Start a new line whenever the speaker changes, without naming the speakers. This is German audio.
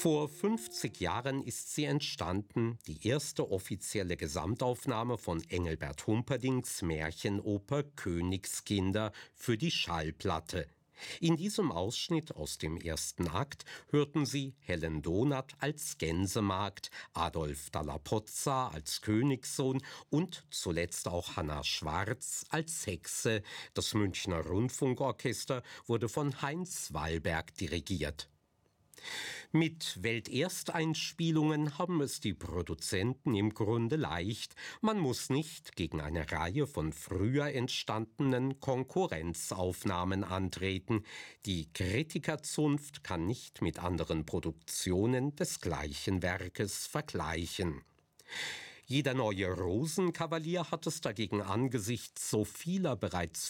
Vor 50 Jahren ist sie entstanden, die erste offizielle Gesamtaufnahme von Engelbert Humperdincks Märchenoper Königskinder für die Schallplatte. In diesem Ausschnitt aus dem ersten Akt hörten Sie Helen Donath als Gänsemagd, Adolf Dalla Pozza als Königssohn und zuletzt auch Hanna Schwarz als Hexe. Das Münchner Rundfunkorchester wurde von Heinz Wallberg dirigiert. Mit Weltersteinspielungen haben es die Produzenten im Grunde leicht. Man muss nicht gegen eine Reihe von früher entstandenen Konkurrenzaufnahmen antreten. Die Kritikerzunft kann nicht mit anderen Produktionen des gleichen Werkes vergleichen. Jeder neue Rosenkavalier hat es dagegen angesichts so vieler bereits